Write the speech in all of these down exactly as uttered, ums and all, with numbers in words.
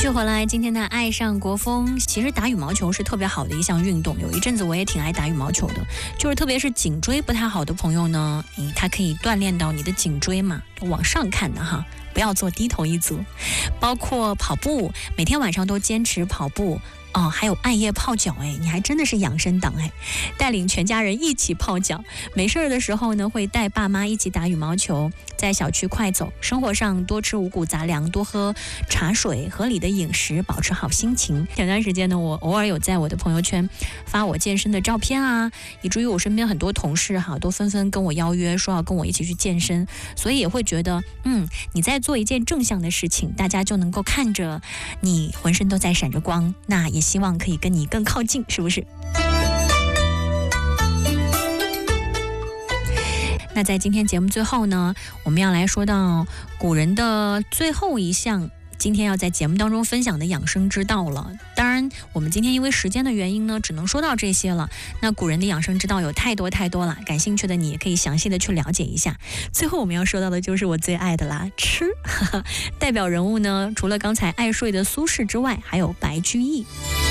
续回来，今天的爱上国风，其实打羽毛球是特别好的一项运动。有一阵子我也挺爱打羽毛球的，就是特别是颈椎不太好的朋友呢，诶，它可以锻炼到你的颈椎嘛，往上看的哈，不要做低头一族。包括跑步，每天晚上都坚持跑步。哦，还有暗夜泡脚，哎，你还真的是养生党哎！带领全家人一起泡脚，没事儿的时候呢，会带爸妈一起打羽毛球，在小区快走。生活上多吃五谷杂粮，多喝茶水，合理的饮食，保持好心情。前段时间呢，我偶尔有在我的朋友圈发我健身的照片啊，以至于我身边很多同事哈，都纷纷跟我邀约，说要跟我一起去健身，所以也会觉得，嗯，你在做一件正向的事情，大家就能够看着你浑身都在闪着光，那也希望可以跟你更靠近，是不是？那在今天节目最后呢，我们要来说到古人的最后一项今天要在节目当中分享的养生之道了。当然我们今天因为时间的原因呢，只能说到这些了。那古人的养生之道有太多太多了，感兴趣的你也可以详细的去了解一下。最后我们要说到的就是我最爱的啦，吃代表人物呢，除了刚才爱睡的苏轼之外，还有白居易。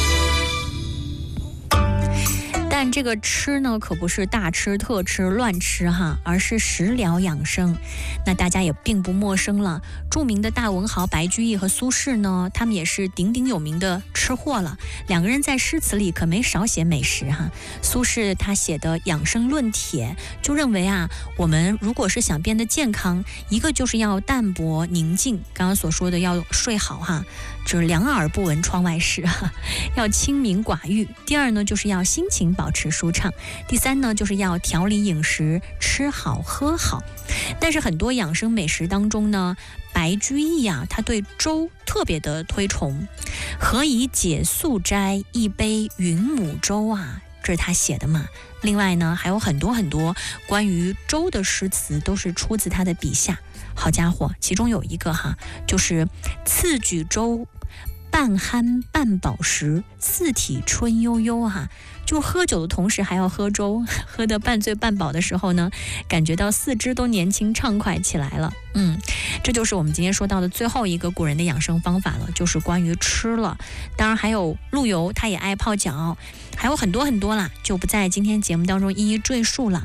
但这个吃呢，可不是大吃特吃乱吃哈，而是食疗养生。那大家也并不陌生了，著名的大文豪白居易和苏轼呢，他们也是鼎鼎有名的吃货了。两个人在诗词里可没少写美食哈。苏轼他写的《养生论帖》就认为啊，我们如果是想变得健康，一个就是要淡泊宁静，刚刚所说的要睡好哈，就是两耳不闻窗外事哈，要清明寡欲。第二呢，就是要心情保持舒畅。第三呢，就是要调理饮食，吃好喝好。但是很多养生美食当中呢，白居易啊，他对粥特别的推崇。何以解素斋，一杯云母粥啊，这是他写的嘛。另外呢，还有很多很多关于粥的诗词都是出自他的笔下。好家伙，其中有一个哈，就是次举粥，半酣半饱食，四体春悠悠哈。就喝酒的同时还要喝粥，喝得半醉半饱的时候呢，感觉到四肢都年轻畅快起来了。嗯，这就是我们今天说到的最后一个古人的养生方法了，就是关于吃了。当然还有陆游，他也爱泡脚，还有很多很多啦，就不在今天节目当中一一赘述了。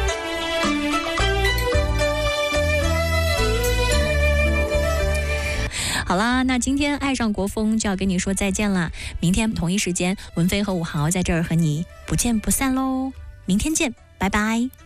好啦，那今天爱上国风就要跟你说再见啦。明天同一时间，文飞和武豪在这儿和你不见不散喽。明天见，拜拜。